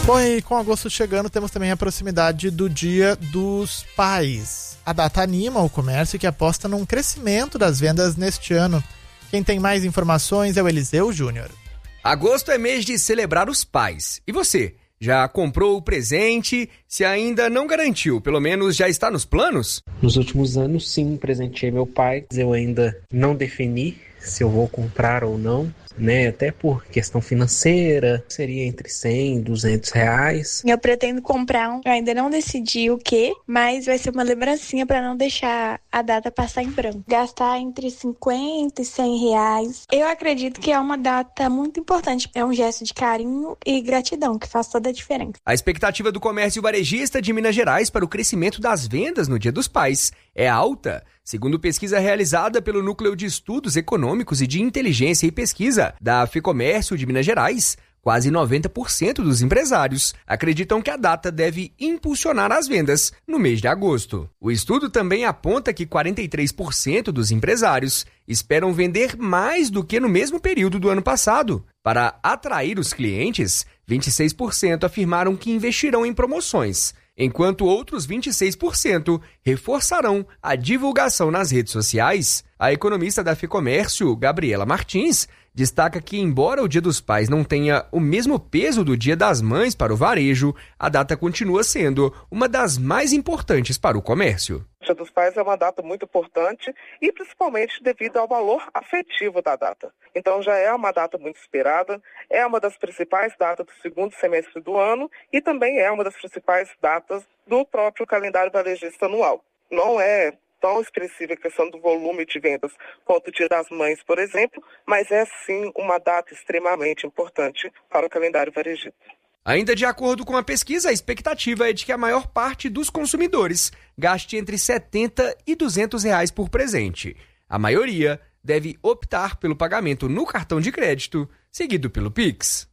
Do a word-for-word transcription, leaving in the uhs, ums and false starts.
Bom, e com agosto chegando, temos também a proximidade do Dia dos Pais. A data anima o comércio que aposta num crescimento das vendas neste ano. Quem tem mais informações é o Eliseu Júnior. Agosto é mês de celebrar os pais. E você, já comprou o presente? Se ainda não garantiu, pelo menos já está nos planos? Nos últimos anos, sim, presenteei meu pai. Eu ainda não defini se eu vou comprar ou não, né? Até por questão financeira, seria entre cem e duzentos reais. Eu pretendo comprar um, eu ainda não decidi o que, mas vai ser uma lembrancinha para não deixar a data passar em branco. Gastar entre cinquenta e cem reais. Eu acredito que é uma data muito importante. É um gesto de carinho e gratidão que faz toda a diferença. A expectativa do comércio varejista de Minas Gerais para o crescimento das vendas no Dia dos Pais é alta. Segundo pesquisa realizada pelo Núcleo de Estudos Econômicos e de Inteligência e Pesquisa da FEComércio de Minas Gerais, quase noventa por cento dos empresários acreditam que a data deve impulsionar as vendas no mês de agosto. O estudo também aponta que quarenta e três por cento dos empresários esperam vender mais do que no mesmo período do ano passado. Para atrair os clientes, vinte e seis por cento afirmaram que investirão em promoções, enquanto outros vinte e seis por cento reforçarão a divulgação nas redes sociais. A economista da FEComércio, Gabriela Martins, destaca que, embora o Dia dos Pais não tenha o mesmo peso do Dia das Mães para o varejo, a data continua sendo uma das mais importantes para o comércio. O Dia dos Pais é uma data muito importante e principalmente devido ao valor afetivo da data. Então já é uma data muito esperada, é uma das principais datas do segundo semestre do ano e também é uma das principais datas do próprio calendário varejista anual. Não é tão expressiva a questão do volume de vendas quanto o Dia das Mães, por exemplo, mas é sim uma data extremamente importante para o calendário varejista. Ainda de acordo com a pesquisa, a expectativa é de que a maior parte dos consumidores gaste entre setenta e duzentos reais por presente. A maioria deve optar pelo pagamento no cartão de crédito, seguido pelo Pix.